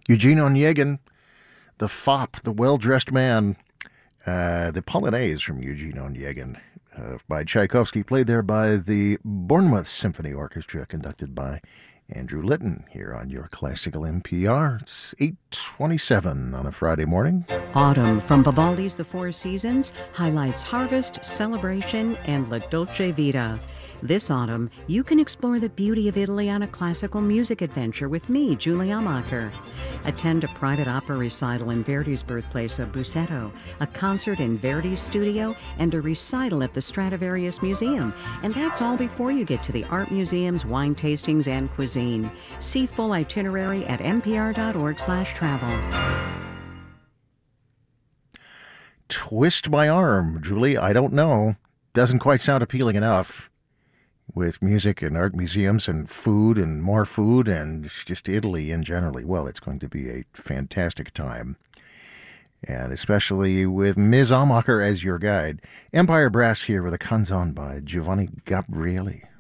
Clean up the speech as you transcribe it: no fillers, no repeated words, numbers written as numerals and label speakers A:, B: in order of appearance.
A: Eugene Onegin, the fop, the well-dressed man, the Polonaise from Eugene Onegin by Tchaikovsky, played there by the Bournemouth Symphony Orchestra, conducted by Andrew Litton, here on your Classical NPR. It's 8:27 on a Friday morning.
B: Autumn from Vivaldi's The Four Seasons highlights harvest, celebration, and La Dolce Vita. This autumn, you can explore the beauty of Italy on a classical music adventure with me, Julie Amacher. Attend a private opera recital in Verdi's birthplace of Busseto, a concert in Verdi's studio, and a recital at the Stradivarius Museum. And that's all before you get to the art museums, wine tastings, and cuisine. See full itinerary at npr.org/travel.
A: Twist my arm, Julie. I don't know. Doesn't quite sound appealing enough. With music and art museums and food and more food and just Italy in general. Well, it's going to be a fantastic time. And especially with Ms. Amacher as your guide. Empire Brass here with a canzone by Giovanni Gabrieli.